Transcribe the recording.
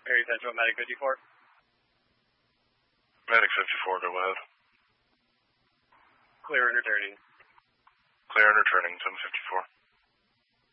Area Central, Medic 54. Medic 54, go ahead. Clear and returning. Clear and returning, 1054.